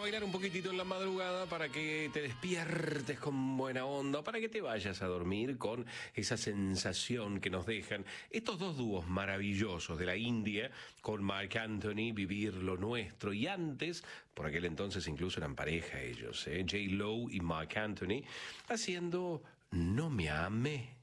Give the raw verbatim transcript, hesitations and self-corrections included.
bailar un poquitito en la madrugada para que te despiertes con buena onda, para que te vayas a dormir con esa sensación que nos dejan estos dos dúos maravillosos de la India con Marc Anthony, Vivir lo Nuestro, y antes, por aquel entonces incluso eran pareja ellos, ¿eh? J. Lo y Marc Anthony, haciendo No me ame